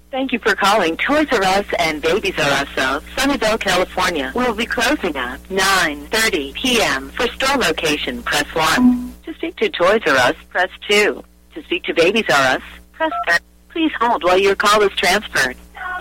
Thank you for calling Toys R Us and Babies R Us of Sunnyvale, California. We'll be closing at 9:30 p.m. For store location, press 1. To speak to Toys R Us, press 2. To speak to Babies R Us, press 3. Please hold while your call is transferred.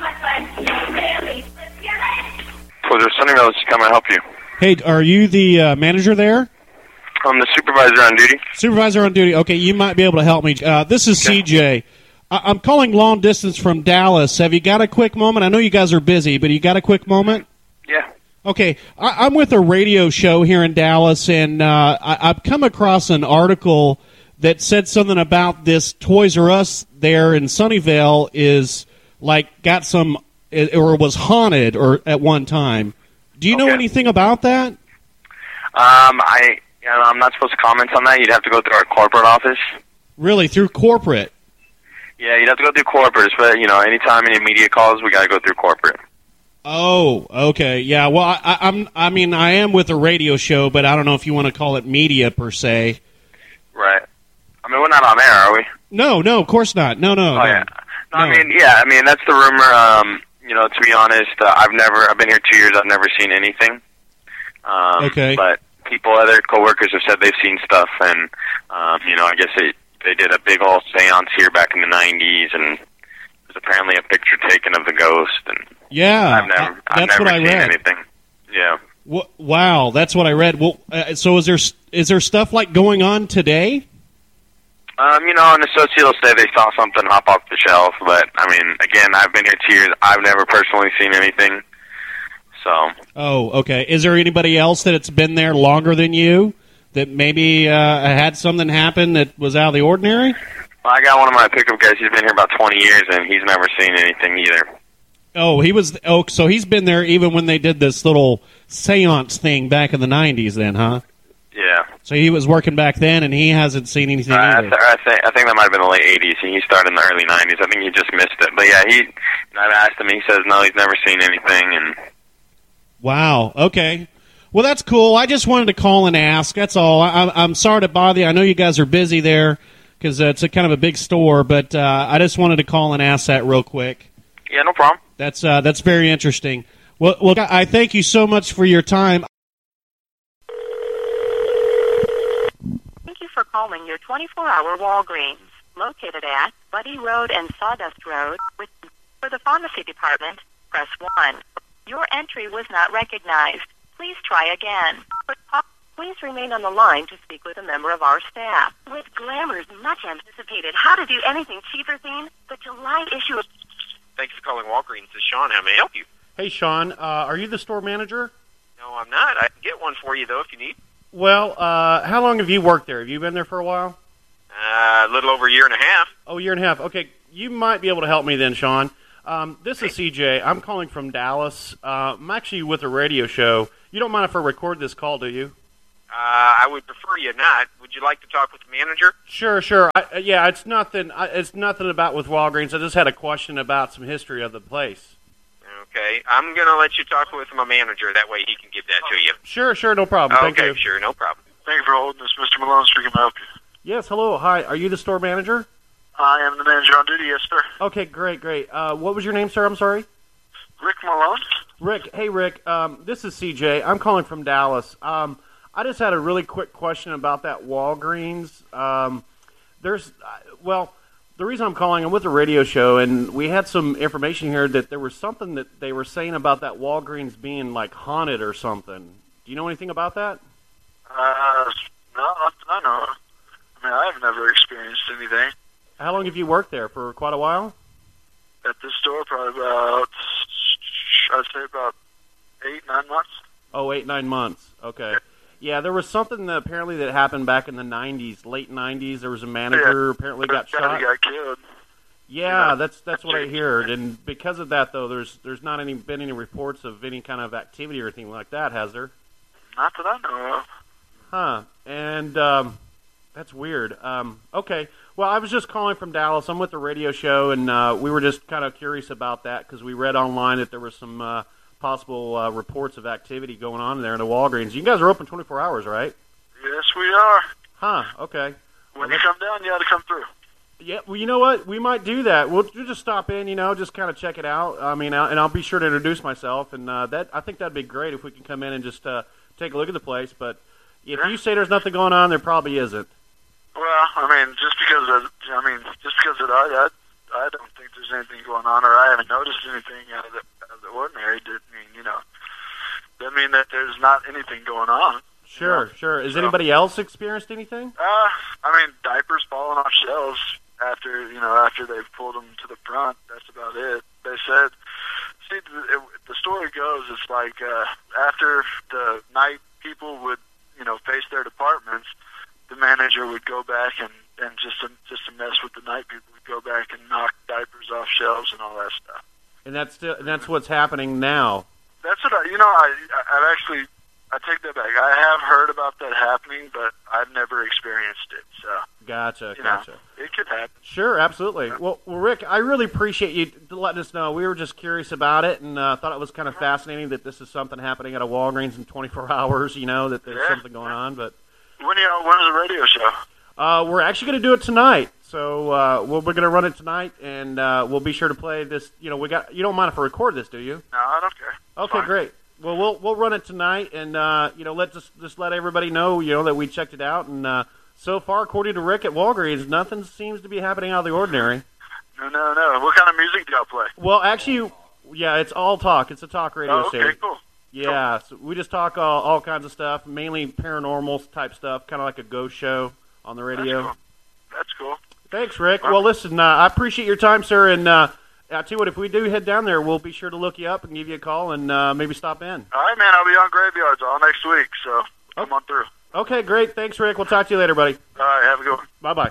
Toys R Us Sunnyvale, how may I help you? Hey, are you the manager there? I'm the supervisor on duty. Supervisor on duty. Okay, you might be able to help me. This is CJ. I'm calling long distance from Dallas. Have you got a quick moment? I know you guys are busy, but you got a quick moment? Yeah. Okay, I'm with a radio show here in Dallas, and I've come across an article that said something about this Toys R Us there in Sunnyvale is like got some, or was haunted or at one time. Do you know anything about that? I'm not supposed to comment on that. You'd have to go through our corporate office. Really, through corporate? Yeah, you'd have to go through corporate, but anytime any media calls, we got to go through corporate. Oh, okay, yeah. Well, I mean, I am with a radio show, but I don't know if you want to call it media per se. Right. I mean, we're not on air, are we? No, of course not. No. Oh, yeah. No. I mean, that's the rumor. To be honest, I've been here 2 years. I've never seen anything. Okay. But other coworkers have said they've seen stuff, and I guess they did a big old seance here back in the 90s, and there's apparently a picture taken of the ghost. And yeah, I've never seen anything. Yeah. Wow, that's what I read. Well, so is there stuff like going on today? An associate will say they saw something hop off the shelf, but I mean, again, I've been here 2 years. I've never personally seen anything. So. Oh, okay. Is there anybody else that it's been there longer than you that maybe had something happen that was out of the ordinary? Well, I got one of my pickup guys. He's been here about 20 years, and he's never seen anything either. So he's been there even when they did this little seance thing back in the 90s then, huh? Yeah. So he was working back then, and he hasn't seen anything either. I think that might have been the late 80s, and he started in the early 90s. I think he just missed it. But yeah, I've asked him, he says no, he's never seen anything. And wow, okay. Well, that's cool. I just wanted to call and ask. That's all. I'm sorry to bother you. I know you guys are busy there because it's a kind of a big store, but I just wanted to call and ask that real quick. Yeah, no problem. That's very interesting. Well, I thank you so much for your time. Thank you for calling your 24-hour Walgreens, located at Buddy Road and Sawdust Road. For the pharmacy department, press 1. Your entry was not recognized. Please try again. Please remain on the line to speak with a member of our staff. With Glamour's much anticipated How to Do Anything Cheaper theme, the July issue of... Thanks for calling Walgreens. This is Sean. How may I help you? Hey, Sean. Are you the store manager? No, I'm not. I can get one for you, though, if you need. Well, how long have you worked there? Have you been there for a while? A little over a year and a half. Oh, a year and a half. Okay, you might be able to help me then, Sean. This is CJ. I'm calling from Dallas. I'm actually with a radio show. You don't mind if I record this call, do you? I would prefer you not. Would you like to talk with the manager? Sure. It's nothing. It's nothing about with Walgreens. I just had a question about some history of the place. Okay, I'm going to let you talk with my manager. That way he can give that to you. Sure, no problem. Thank you. Okay, sure, no problem. Thank you for holding this. Mr. Malone speaking. Can I help you? Yes, hello. Hi, are you the store manager? I am the manager on duty, yes, sir. Okay, great. What was your name, sir? I'm sorry? Rick Malone. Rick. Hey, Rick. This is CJ. I'm calling from Dallas. I just had a really quick question about that Walgreens. The reason I'm calling, I'm with a radio show, and we had some information here that there was something that they were saying about that Walgreens being, like, haunted or something. Do you know anything about that? No, not that I know of. I mean, I've never experienced anything. How long have you worked there? For quite a while? At this store, probably about, I'd say about 8-9 months. Oh, 8-9 months. Okay. Yeah, there was something that apparently that happened back in the 90s, late 90s. There was a manager apparently got shot. He got killed. Yeah, that's what I heard. And because of that, though, there's not been any reports of any kind of activity or anything like that, has there? Not that I know of. Huh. And that's weird. Okay. Well, I was just calling from Dallas. I'm with the radio show, and we were just kind of curious about that because we read online that there was some possible reports of activity going on there in the Walgreens. You guys are open 24 hours, right? Yes, we are. Huh, okay. When you come down, you ought to come through. Yeah, well, you know what? We might do that. We'll just stop in, just kind of check it out. I mean, and I'll be sure to introduce myself. And I think that'd be great if we can come in and just take a look at the place. But if you say there's nothing going on, there probably isn't. Well, I mean, just because I don't think there's anything going on, or I haven't noticed anything out of the ordinary. Doesn't mean that there's not anything going on. Sure. Has anybody else experienced anything? I mean, diapers falling off shelves after they've pulled them to the front. That's about it. They said, the story goes, it's like after the night people would, face their departments, the manager would go back and just to mess with the night people would go back and knock diapers off shelves and all that stuff. And that's what's happening now. That's what I take that back. I have heard about that happening, but I've never experienced it. So Gotcha. It could happen. Sure, absolutely. Well, Rick, I really appreciate you letting us know. We were just curious about it and thought it was kind of fascinating that this is something happening at a Walgreens in 24 hours. That there's something going on. But when's the radio show? We're actually going to do it tonight. So we're going to run it tonight, and we'll be sure to play this. You don't mind if I record this, do you? No, I don't care. Okay, great. Well, we'll run it tonight, and let's just let everybody know, that we checked it out, and so far, according to Rick at Walgreens, nothing seems to be happening out of the ordinary. No. What kind of music do y'all play? Well, actually, yeah, it's all talk. It's a talk radio station. Okay, cool. Yeah, so we just talk all kinds of stuff, mainly paranormal type stuff, kind of like a ghost show on the radio. That's cool. Thanks, Rick. Well, listen, I appreciate your time, sir, and I'll tell you what, if we do head down there, we'll be sure to look you up and give you a call and maybe stop in. All right, man. I'll be on Graveyards all next week, so come on through. Okay, great. Thanks, Rick. We'll talk to you later, buddy. All right, have a good one. Bye-bye.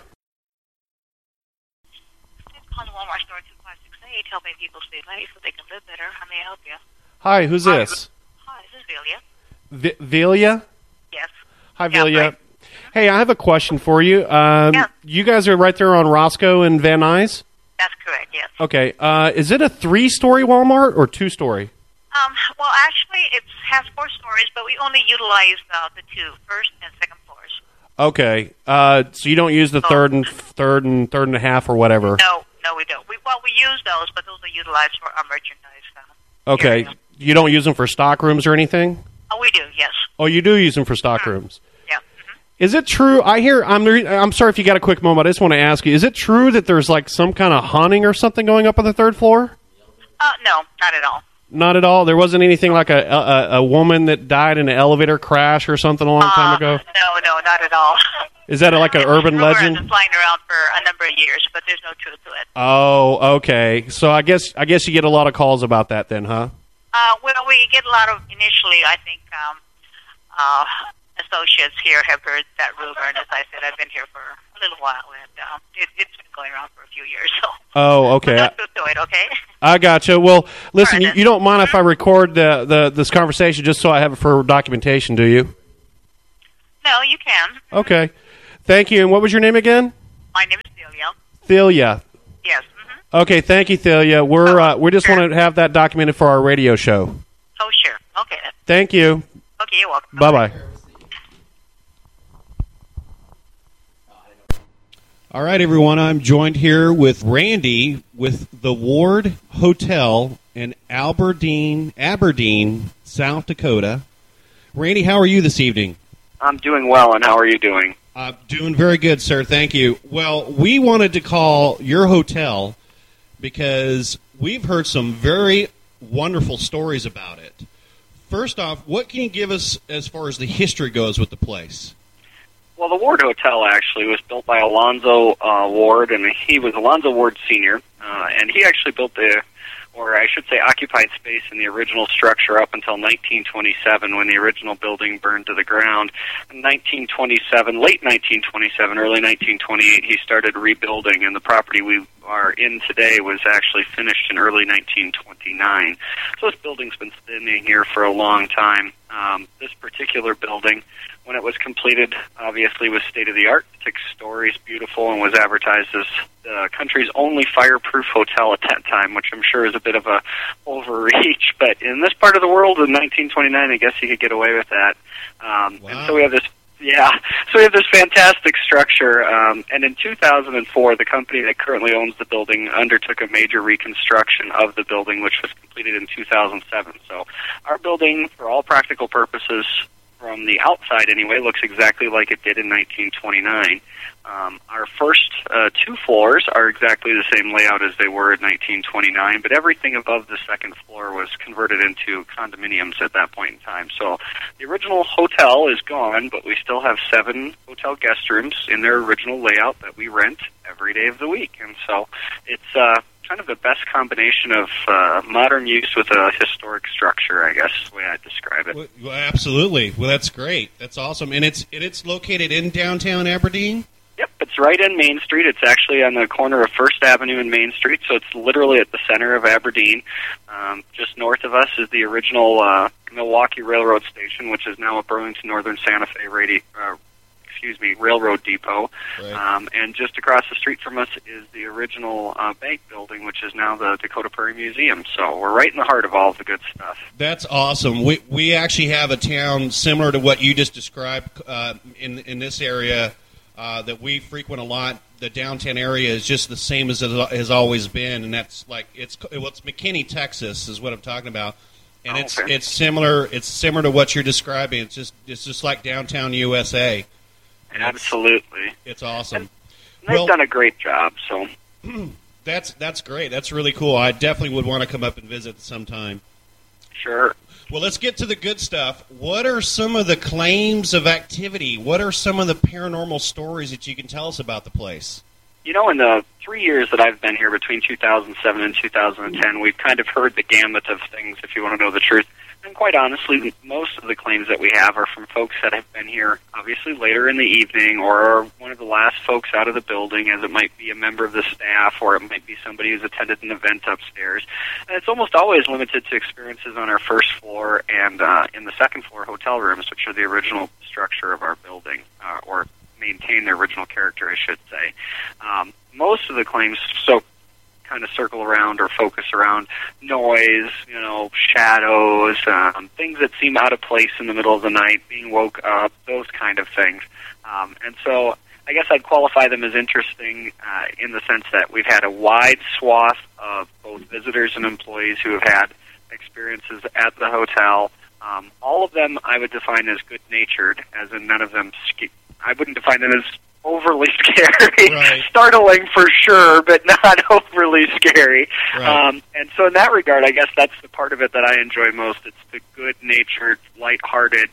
On the Walmart store 2568, helping people stay late so they can live better. How may I help you? Hi, who's this? Hi, this is Velia. Velia? Yes. Hi, Yeah, Velia. right. Hey, I have a question for you. You guys are right there on Roscoe and Van Nuys? That's correct, yes. Okay. Is it a 3-story Walmart or 2-story? Well, actually, it has 4 stories, but we only utilize the 2, first and second floors. Okay. So you don't use the third and a half or whatever? No, we don't. We use those, but those are utilized for our merchandise. Okay. Area. You don't use them for stock rooms or anything? Oh, we do, yes. Oh, you do use them for stock rooms? Yeah. Is it true? I'm sorry if you got a quick moment. I just want to ask you, is it true that there's like some kind of haunting or something going up on the 3rd floor? No, not at all. Not at all? There wasn't anything like a woman that died in an elevator crash or something a long time ago? No, not at all. Is that like an urban legend? It's been flying around for a number of years, but there's no truth to it. Oh, okay. So I guess you get a lot of calls about that then, huh? Well, we get a lot of, initially, I think, associates here have heard that rumor, and as I said, I've been here for a little while, and it's been going around for a few years, so. Oh, okay. No truth to it, okay? I gotcha. Well, listen, Right, you don't mind if I record this conversation just so I have it for documentation, do you? No, you can. Okay. Thank you. And what was your name again? My name is Celia. Thelia. Yes. Okay, thank you, Thelia. We just want to have that documented for our radio show. Oh, sure. Okay, then. Thank you. Okay, you're welcome. Bye-bye. All right, everyone. I'm joined here with Randy with the Ward Hotel in Aberdeen, South Dakota. Randy, how are you this evening? I'm doing well, and how are you doing? Doing very good, sir. Thank you. Well, we wanted to call your hotel because we've heard some very wonderful stories about it. First off, what can you give us as far as the history goes with the place? Well, the Ward Hotel actually was built by Alonzo Ward, and he was Alonzo Ward Sr., and he actually built occupied space in the original structure up until 1927 when the original building burned to the ground. In late 1927, early 1928, he started rebuilding, and the property we are in today was actually finished in early 1929. So this building's been standing here for a long time. This particular building, when it was completed, obviously was state-of-the-art, 6 stories, beautiful, and was advertised as the country's only fireproof hotel at that time, which I'm sure is a bit of a overreach. But in this part of the world in 1929, I guess you could get away with that. Wow. And so we have this Yeah, so we have this fantastic structure, and in 2004, the company that currently owns the building undertook a major reconstruction of the building, which was completed in 2007. So our building, for all practical purposes, from the outside anyway, looks exactly like it did in 1929. Our first 2 floors are exactly the same layout as they were in 1929, but everything above the second floor was converted into condominiums at that point in time. So the original hotel is gone, but we still have 7 hotel guest rooms in their original layout that we rent every day of the week. And so it's kind of the best combination of modern use with a historic structure, I guess, is the way I'd describe it. Well, absolutely. Well, that's great. That's awesome. And it's located in downtown Aberdeen? Yep, it's right in Main Street. It's actually on the corner of First Avenue and Main Street, so it's literally at the center of Aberdeen. Just north of us is the original Milwaukee Railroad Station, which is now a Burlington Northern Santa Fe Railroad Depot. Right. And just across the street from us is the original bank building, which is now the Dakota Prairie Museum. So we're right in the heart of all of the good stuff. That's awesome. We actually have a town similar to what you just described in this area that we frequent a lot. The downtown area is just the same as it has always been, and that's like it's McKinney, Texas, is what I'm talking about. And it's similar to what you're describing. It's just like downtown USA. Absolutely. It's awesome. And they've done a great job. So that's great. That's really cool. I definitely would want to come up and visit sometime. Sure. Well, let's get to the good stuff. What are some of the claims of activity? What are some of the paranormal stories that you can tell us about the place? You know, in the 3 years that I've been here, between 2007 and 2010, we've kind of heard the gamut of things, if you want to know the truth. And quite honestly, most of the claims that we have are from folks that have been here, obviously, later in the evening, or one of the last folks out of the building, as it might be a member of the staff, or it might be somebody who's attended an event upstairs. And it's almost always limited to experiences on our first floor and in the second floor hotel rooms, which are the original structure of our building, or maintain their original character, I should say. Most of the claims kind of circle around or focus around noise, shadows, things that seem out of place in the middle of the night, being woke up, those kind of things. And so I guess I'd qualify them as interesting in the sense that we've had a wide swath of both visitors and employees who have had experiences at the hotel. All of them I would define as good-natured, as in none of them I wouldn't define them as overly scary. Right. Startling for sure, but not overly scary. Right. And so in that regard, I guess that's the part of it that I enjoy most. It's the good-natured, lighthearted,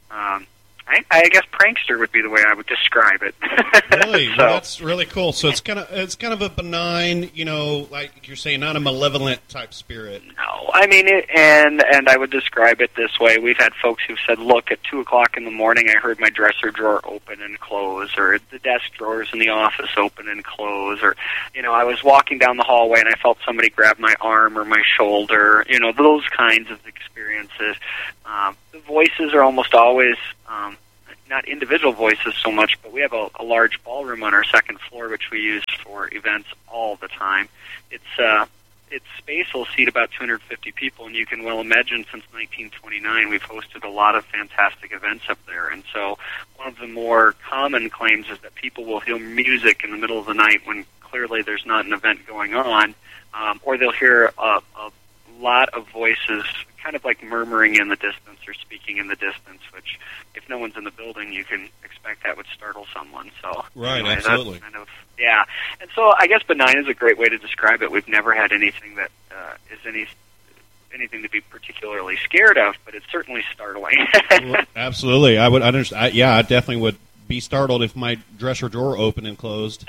I guess prankster would be the way I would describe it. Really? So, Well, that's really cool. So it's kind of a benign, like you're saying, not a malevolent type spirit. no, I mean, and I would describe it this way. We've had folks who've said, look, at 2 o'clock in the morning, I heard my dresser drawer open and close, or the desk drawers in the office open and close, or, I was walking down the hallway and I felt somebody grab my arm or my shoulder, those kinds of experiences. The voices are almost always not individual voices so much, but we have a large ballroom on our second floor, which we use for events all the time. Its space will seat about 250 people, and you can well imagine since 1929 we've hosted a lot of fantastic events up there. And so one of the more common claims is that people will hear music in the middle of the night when clearly there's not an event going on, or they'll hear a lot of voices kind of like murmuring in the distance or speaking in the distance, which if no one's in the building, you can expect that would startle someone. So Right, anyway, absolutely. that's kind of, yeah. And so I guess benign is a great way to describe it. We've never had anything that is anything to be particularly scared of, but it's certainly startling. Well, absolutely. I would understand. I definitely would be startled if my dresser drawer opened and closed.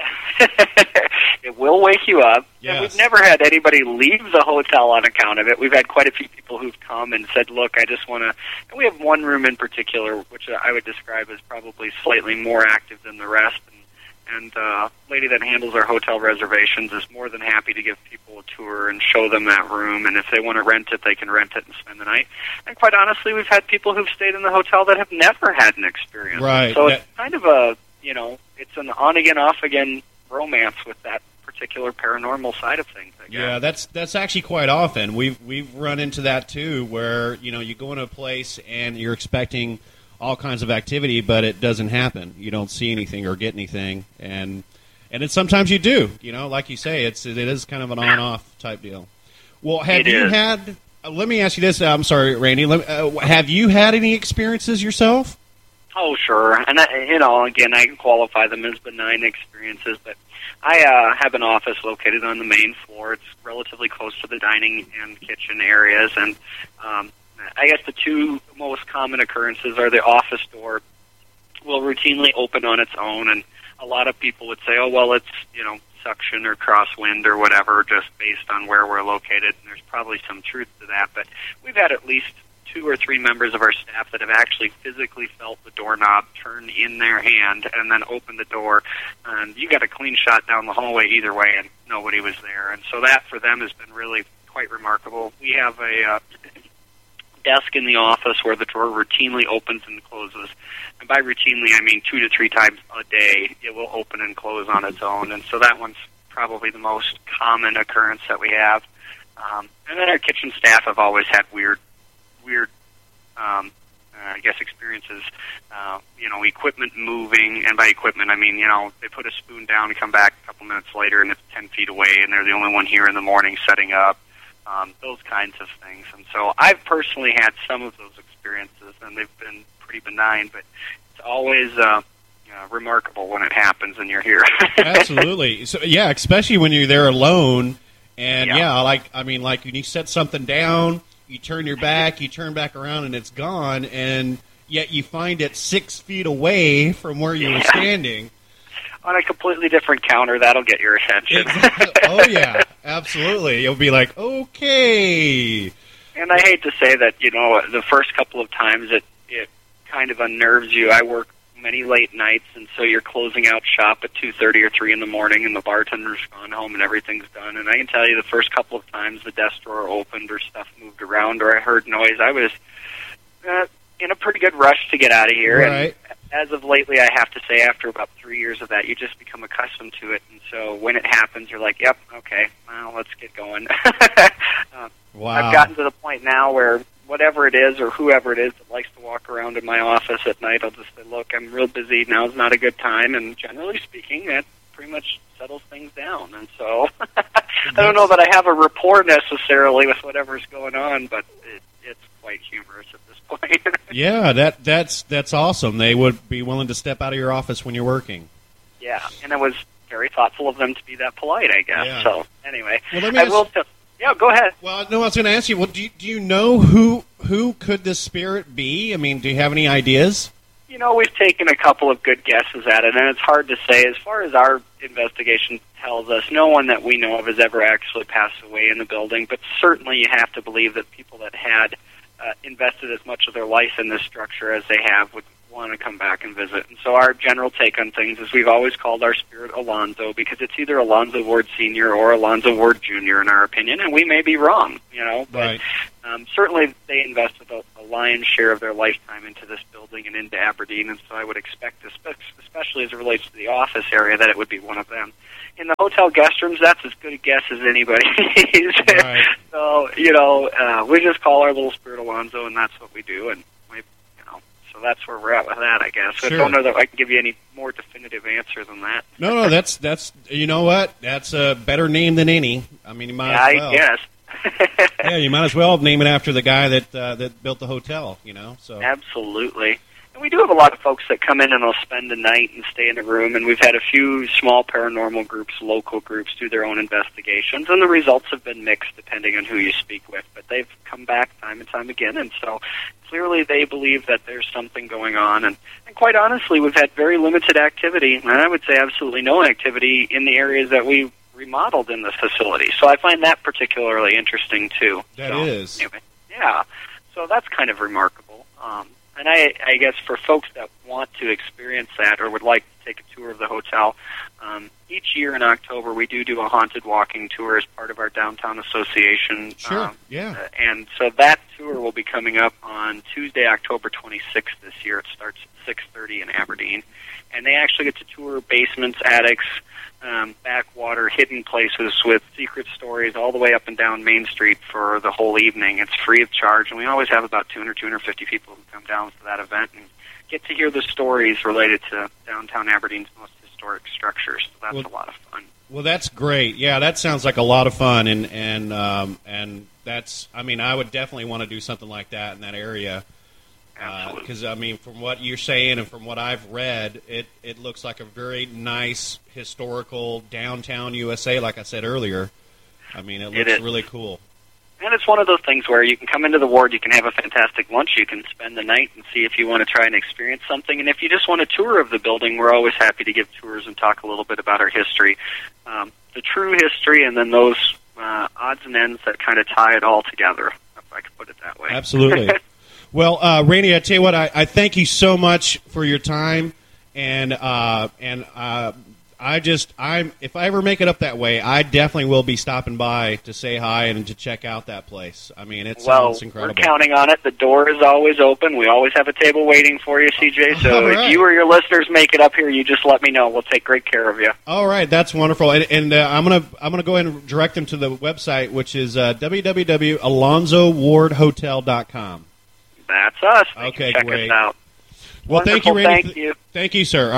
It will wake you up. Yes. And we've never had anybody leave the hotel on account of it. We've had quite a few people who've come and said, look, I just want to... And we have one room in particular, which I would describe as probably slightly more active than the rest. And the lady that handles our hotel reservations is more than happy to give people a tour and show them that room. And if they want to rent it, they can rent it and spend the night. And quite honestly, we've had people who've stayed in the hotel that have never had an experience. Right. So it's kind of a, it's an on-again, off-again romance with that particular paranormal side of things, I guess. Yeah, that's actually quite often. We've run into that too, where you go into a place and you're expecting all kinds of activity, but it doesn't happen. You don't see anything or get anything, and it's sometimes you do. Like you say, it is kind of an on-off type deal. Well, have you had? Let me ask you this. I'm sorry, Randy. Have you had any experiences yourself? Oh, sure. And, again, I can qualify them as benign experiences, but I have an office located on the main floor. It's relatively close to the dining and kitchen areas, and I guess the two most common occurrences are the office door will routinely open on its own, and a lot of people would say, oh, well, it's, suction or crosswind or whatever, just based on where we're located, and there's probably some truth to that, but we've had at least 2 or 3 members of our staff that have actually physically felt the doorknob turn in their hand and then open the door, and you got a clean shot down the hallway either way, and nobody was there, and so that for them has been really quite remarkable. We have a desk in the office where the drawer routinely opens and closes. And by routinely, I mean 2 to 3 times a day it will open and close on its own. And so that one's probably the most common occurrence that we have. And then our kitchen staff have always had weird experiences. Equipment moving, and by equipment I mean, they put a spoon down and come back a couple minutes later and it's 10 feet away and they're the only one here in the morning setting up. Those kinds of things. And so I've personally had some of those experiences, and they've been pretty benign, but it's always remarkable when it happens and you're here. Absolutely. So, yeah, especially when you're there alone, and like when you set something down, you turn your back, you turn back around, and it's gone, and yet you find it 6 feet away from where you were standing. On a completely different counter, that'll get your attention. Exactly. Oh, yeah, absolutely. You'll be like, okay. And I hate to say that, the first couple of times it kind of unnerves you. I work many late nights, and so you're closing out shop at 2:30 or 3 in the morning, and the bartender's gone home and everything's done. And I can tell you the first couple of times the desk drawer opened or stuff moved around or I heard noise, I was in a pretty good rush to get out of here. Right. And as of lately, I have to say, after about 3 years of that, you just become accustomed to it. And so when it happens, you're like, yep, okay, well, let's get going. Wow. I've gotten to the point now where whatever it is or whoever it is that likes to walk around in my office at night, I'll just say, look, I'm real busy. Now's not a good time. And generally speaking, that pretty much settles things down. And so I don't know that I have a rapport necessarily with whatever's going on, but it's quite humorous at this point. Yeah, that's awesome. They would be willing to step out of your office when you're working. Yeah, and it was very thoughtful of them to be that polite, I guess. Yeah. So anyway, well, yeah, go ahead. Well, no, I was going to ask you. Well, do you know who could this spirit be? I mean, do you have any ideas? We've taken a couple of good guesses at it, and it's hard to say. As far as our investigation tells us, no one that we know of has ever actually passed away in the building, but certainly you have to believe that people that had invested as much of their life in this structure as they have would want to come back and visit. And so our general take on things is we've always called our spirit Alonzo, because it's either Alonzo Ward Sr. or Alonzo Ward Jr. in our opinion, and we may be wrong, but right. Certainly they invested a lion's share of their lifetime into this building and into Aberdeen, and so I would expect, especially as it relates to the office area, that it would be one of them. In the hotel guest rooms, that's as good a guess as anybody's. Right. So, we just call our little spirit Alonzo, and that's what we do, and so that's where we're at with that, I guess. Sure. I don't know that I can give you any more definitive answer than that. No, that's you know what? That's a better name than any. I mean, you might as well. I guess. Yeah, you might as well name it after the guy that built the hotel, So Absolutely. And we do have a lot of folks that come in and will spend a night and stay in a room, and we've had a few small paranormal groups, local groups, do their own investigations, and the results have been mixed depending on who you speak with, but they've come back time and time again, and so clearly they believe that there's something going on, and quite honestly, we've had very limited activity, and I would say absolutely no activity in the areas that we remodeled in the facility, so I find that particularly interesting, too. That is. Anyway, yeah, so that's kind of remarkable. And I guess for folks that want to experience that or would like to take a tour of the hotel, each year in October we do a haunted walking tour as part of our downtown association. Sure, yeah. And so that tour will be coming up on Tuesday, October 26th this year. It starts at 6:30 in Aberdeen. And they actually get to tour basements, attics, backwater, hidden places with secret stories all the way up and down Main Street for the whole evening. It's free of charge, and we always have about 200, 250 people who come down for that event. And get to hear the stories related to downtown Aberdeen's most historic structures. So that's a lot of fun. Well, that's great. Yeah, that sounds like a lot of fun, and that's. I mean, I would definitely want to do something like that in that area. Because I mean, from what you're saying and from what I've read, it looks like a very nice historical downtown USA. Like I said earlier, I mean, it looks really cool. And it's one of those things where you can come into the ward, you can have a fantastic lunch, you can spend the night and see if you want to try and experience something. And if you just want a tour of the building, we're always happy to give tours and talk a little bit about our history. The true history and then those odds and ends that kind of tie it all together, if I could put it that way. Absolutely. Well, Rainey, I tell you what, I thank you so much for your time, and if I ever make it up that way, I definitely will be stopping by to say hi and to check out that place. I mean, it sounds incredible. We're counting on it. The door is always open. We always have a table waiting for you, CJ. So right. If you or your listeners make it up here, you just let me know. We'll take great care of you. All right, that's wonderful. And I'm gonna go ahead and direct them to the website, which is www.alonzowardhotel.com. That's us. Okay, check great. us out. Well, Wonderful. thank you, Rainey. Thank you. Thank you, sir.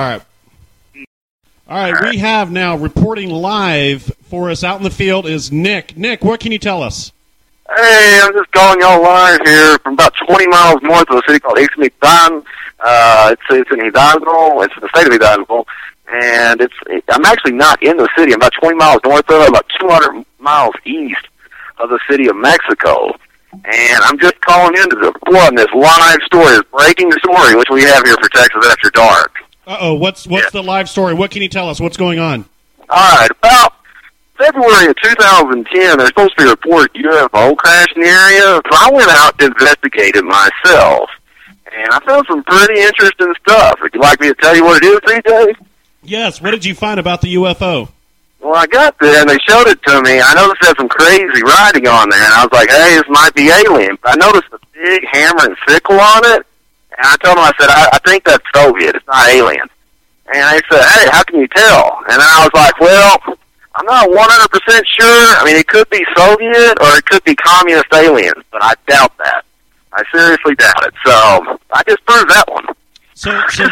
All right, we have now reporting live for us out in the field is Nick. Nick, what can you tell us? Hey, I'm just calling y'all live here from about 20 miles north of a city called Ixmiquilpan. It's in Hidalgo. It's in the state of Hidalgo. And I'm actually not in the city. I'm about 20 miles north of it, about 200 miles east of the city of Mexico. And I'm just calling in to report on this live story, this breaking story, which we have here for Texas After Dark. Uh-oh, what's the live story? What can you tell us? What's going on? All right, about February of 2010, there's supposed to be a report UFO crash in the area, so I went out to investigate it myself. And I found some pretty interesting stuff. Would you like me to tell you what it is, CJ? Yes, what did you find about the UFO? Well, I got there, and they showed it to me. I noticed there's some crazy writing on there, and I was like, hey, this might be alien. But I noticed a big hammer and sickle on it, and I told them, I said, I think that's Soviet. It's not alien. And they said, hey, how can you tell? And then I was like, well, I'm not 100% sure. I mean, it could be Soviet, or it could be communist aliens, but I doubt that. I seriously doubt it. So I just proved that one. So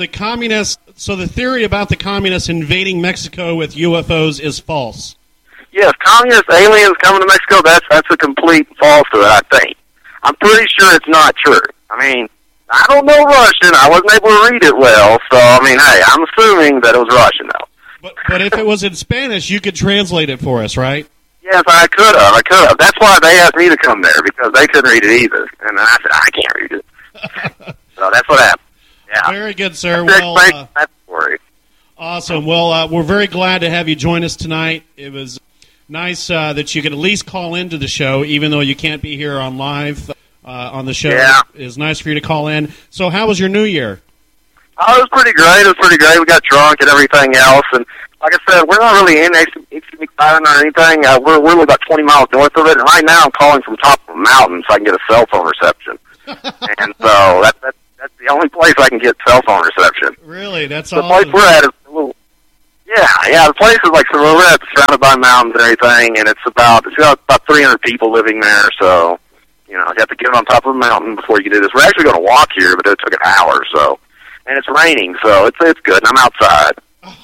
the theory about the communists invading Mexico with UFOs is false. Yes, communist aliens coming to Mexico, that's a complete falsehood, I think. I'm pretty sure it's not true. I mean, I don't know Russian. I wasn't able to read it well, so, I mean, hey, I'm assuming that it was Russian, though. But if it was in Spanish, you could translate it for us, right? Yes, I could have. That's why they asked me to come there, because they couldn't read it either. And I said, I can't read it. So that's what happened. Yeah. Very good, sir. Well, that's story. Awesome. Well, we're very glad to have you join us tonight. It was nice that you could at least call into the show, even though you can't be here on live on the show. Yeah. It was nice for you to call in. So how was your New Year? Oh, it was pretty great. We got drunk and everything else. And like I said, we're not really in Ixmiquilpan or anything. We're only about 20 miles north of it. And right now I'm calling from top of a mountain so I can get a cell phone reception. And so that's the only place I can get cell phone reception. Really? That's the awesome. place we're at is a little... Yeah, the place is like, so we're at, surrounded by mountains and everything, and it's got about 300 people living there, so, you know, you have to get on top of a mountain before you can do this. We're actually going to walk here, but it took an hour or so. And it's raining, so it's good, and I'm outside.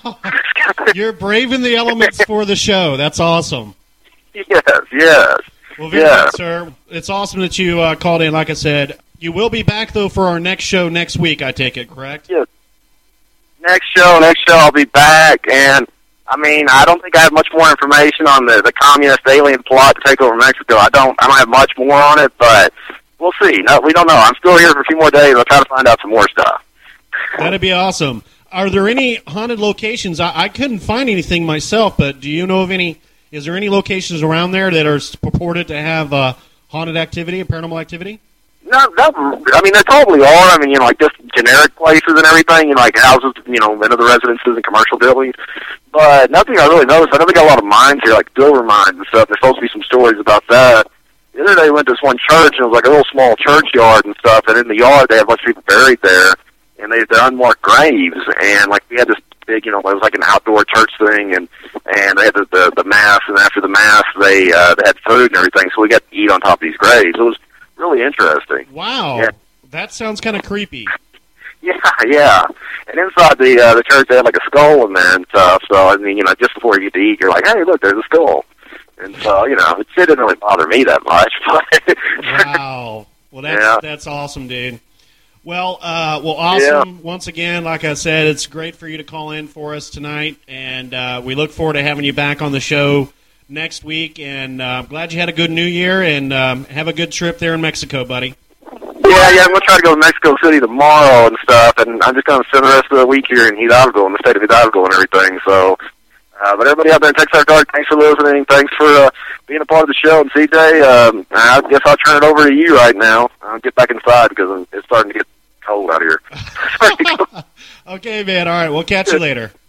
You're braving the elements for the show. That's awesome. Yes. Well, very good, sir. It's awesome that you called in, like I said. You will be back, though, for our next show next week, I take it, correct? Yes. Next show, I'll be back, and, I mean, I don't think I have much more information on the communist alien plot to take over Mexico. I don't have much more on it, but we'll see. No, we don't know. I'm still here for a few more days. I'll try to find out some more stuff. That'd be awesome. Are there any haunted locations? I couldn't find anything myself, but do you know of any? Is there any locations around there that are purported to have haunted activity and paranormal activity? No, I mean, there totally are. I mean, you know, like just generic places and everything, you know, like houses, you know, into the residences and commercial buildings. But nothing I really noticed. I know they got a lot of mines here, like silver mines and stuff. There's supposed to be some stories about that. The other day we went to this one church, and it was like a little small churchyard and stuff, and in the yard they had a bunch of people buried there, and they're unmarked graves, and like we had this big, you know, it was like an outdoor church thing, and they had the mass, and after the mass they had food and everything, so we got to eat on top of these graves. It was really interesting. Wow. Yeah. That sounds kind of creepy. Yeah. And inside the church, they had like a skull in there and stuff. So I mean, you know, just before you get to eat, you're like, hey, look, there's a skull. And so, you know, it didn't really bother me that much. But wow. Well, that's awesome, dude. Well, awesome. Yeah. Once again, like I said, it's great for you to call in for us tonight, and we look forward to having you back on the show next week. And I'm glad you had a good New Year, and have a good trip there in Mexico, buddy. Yeah, I'm going to try to go to Mexico City tomorrow and stuff, and I'm just going to spend the rest of the week here in Hidalgo, in the state of Hidalgo and everything. So, but everybody out there in Texarkana, thanks for listening. Thanks for being a part of the show. And CJ, I guess I'll turn it over to you right now. I'll get back inside because it's starting to get cold out here. Okay, man. All right, we'll catch you later.